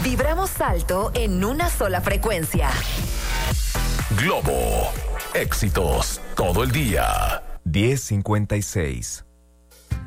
Vibramos alto en una sola frecuencia. Globo. Éxitos todo el día. 10:56.